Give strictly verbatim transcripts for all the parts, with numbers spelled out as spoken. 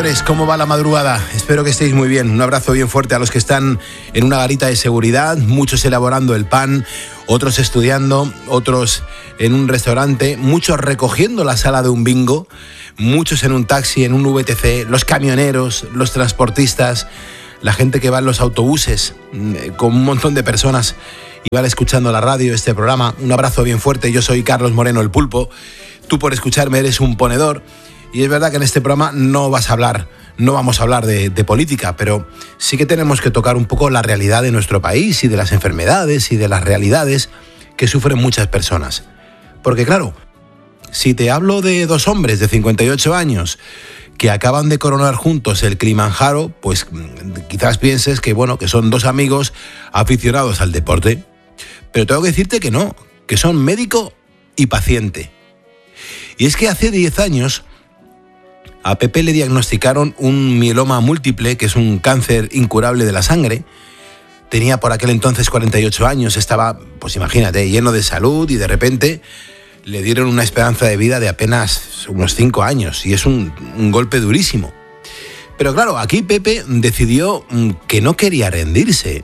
señores, ¿cómo va la madrugada? Espero que estéis muy bien. Un abrazo bien fuerte a los que están en una garita de seguridad, muchos elaborando el pan, otros estudiando, otros en un restaurante, muchos recogiendo la sala de un bingo, muchos en un taxi, en un V T C, los camioneros, los transportistas, la gente que va en los autobuses, con un montón de personas y van escuchando la radio, este programa. Un abrazo bien fuerte. Yo soy Carlos Moreno, el Pulpo. Tú por escucharme eres un ponedor. Y es verdad que en este programa no vas a hablar, no vamos a hablar de, de política, pero sí que tenemos que tocar un poco la realidad de nuestro país y de las enfermedades y de las realidades que sufren muchas personas. Porque claro, si te hablo de dos hombres de cincuenta y ocho años que acaban de coronar juntos el Kilimanjaro, pues quizás pienses que, bueno, que son dos amigos aficionados al deporte. Pero tengo que decirte que no, que son médico y paciente. Y es que hace diez años a Pepe le diagnosticaron un mieloma múltiple, que es un cáncer incurable de la sangre. Tenía por aquel entonces cuarenta y ocho años, estaba, pues imagínate, lleno de salud y de repente le dieron una esperanza de vida de apenas unos cinco años y es un, un golpe durísimo. Pero claro, aquí Pepe decidió que no quería rendirse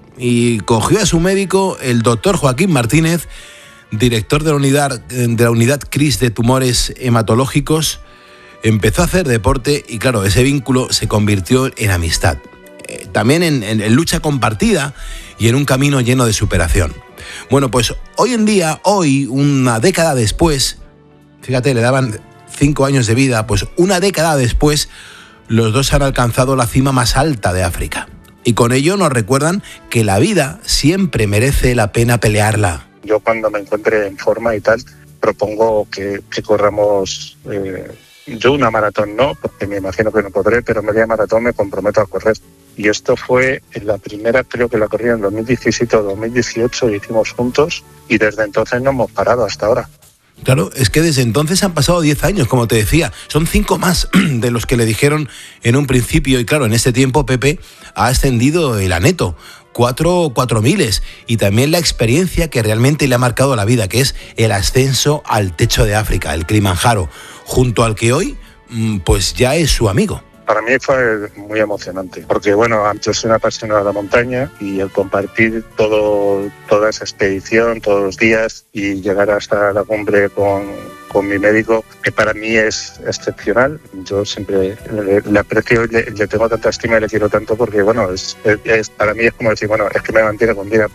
y cogió a su médico, el doctor Joaquín Martínez, director de la unidad, de la unidad C R I S de tumores hematológicos. Empezó a hacer deporte y claro, ese vínculo se convirtió en amistad. Eh, también en, en, en lucha compartida y en un camino lleno de superación. Bueno, pues hoy en día, hoy, una década después, fíjate, le daban cinco años de vida, pues una década después, los dos han alcanzado la cima más alta de África. Y con ello nos recuerdan que la vida siempre merece la pena pelearla. Yo cuando me encuentre en forma y tal, propongo que, que corramos... Eh... Yo una maratón no, porque me imagino que no podré, pero media maratón me comprometo a correr. Y esto fue en la primera, creo que la corrí en dos mil diecisiete o dos mil dieciocho, y hicimos juntos, y desde entonces no hemos parado hasta ahora. Claro, es que desde entonces han pasado diez años, como te decía. Son cinco más de los que le dijeron en un principio. Y claro, en este tiempo Pepe ha ascendido el aneto. Cuatro, cuatro miles. Y también la experiencia que realmente le ha marcado la vida, que es el ascenso al techo de África, el Kilimanjaro, junto al que hoy pues ya es su amigo. Para mí fue muy emocionante, porque bueno, yo soy una apasionada de la montaña y el compartir todo, toda esa expedición, todos los días y llegar hasta la cumbre con, con mi médico, que para mí es excepcional. Yo siempre le, le aprecio, le, le tengo tanta estima y le quiero tanto porque bueno, es, es, para mí es como decir, bueno, es que me mantiene con vida.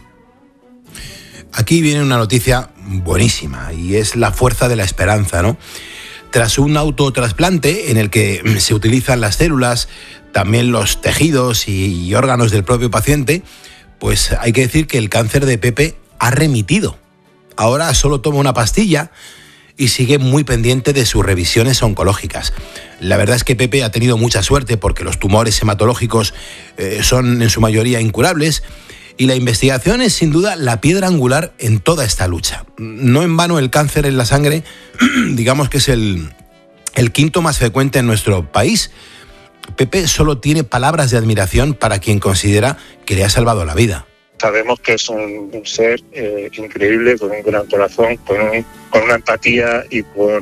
Aquí viene una noticia buenísima y es la fuerza de la esperanza, ¿no? Tras un autotrasplante en el que se utilizan las células, también los tejidos y órganos del propio paciente, pues hay que decir que el cáncer de Pepe ha remitido. Ahora solo toma una pastilla y sigue muy pendiente de sus revisiones oncológicas. La verdad es que Pepe ha tenido mucha suerte porque los tumores hematológicos eh, son en su mayoría incurables y la investigación es sin duda la piedra angular en toda esta lucha. No en vano el cáncer en la sangre, digamos que es el, el quinto más frecuente en nuestro país. Pepe solo tiene palabras de admiración para quien considera que le ha salvado la vida. Sabemos que es un, un ser eh, increíble, con un gran corazón, con, un, con una empatía y con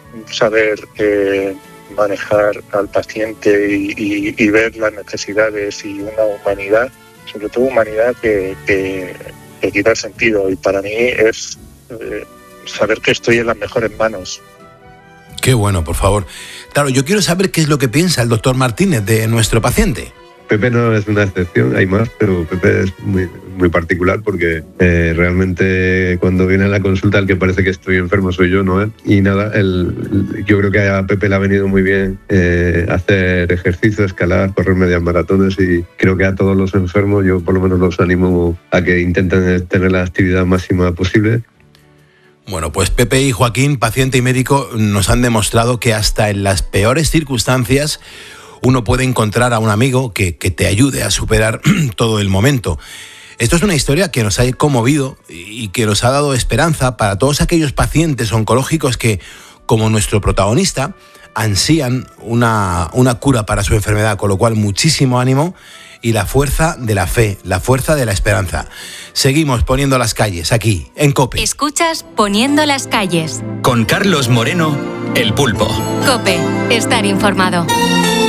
saber eh, manejar al paciente y, y, y ver las necesidades y una humanidad, sobre todo humanidad que, que, que quita sentido. Y para mí es eh, saber que estoy en las mejores manos. Qué bueno, por favor. Claro, yo quiero saber qué es lo que piensa el doctor Martínez de nuestro paciente. Pepe no es una excepción, hay más, pero Pepe es muy, muy particular porque eh, realmente cuando viene a la consulta el que parece que estoy enfermo soy yo, no él. Y nada, el, yo creo que a Pepe le ha venido muy bien eh, hacer ejercicio, escalar, correr medias maratones y creo que a todos los enfermos yo por lo menos los animo a que intenten tener la actividad máxima posible. Bueno, pues Pepe y Joaquín, paciente y médico, nos han demostrado que hasta en las peores circunstancias uno puede encontrar a un amigo que, que te ayude a superar todo el momento. Esto es una historia que nos ha conmovido y que nos ha dado esperanza para todos aquellos pacientes oncológicos que, como nuestro protagonista, ansían una, una cura para su enfermedad, con lo cual muchísimo ánimo y la fuerza de la fe, la fuerza de la esperanza. Seguimos poniendo las calles aquí, en COPE. Escuchas Poniendo las calles. Con Carlos Moreno, el Pulpo. COPE, estar informado.